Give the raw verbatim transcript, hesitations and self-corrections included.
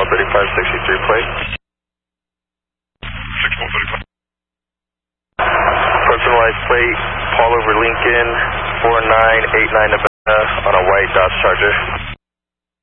thirty-five sixty-three plate. six one thirty-five. Personalized plate, Paul over Lincoln, four nine eight nine Nevada on a white Dodge Charger.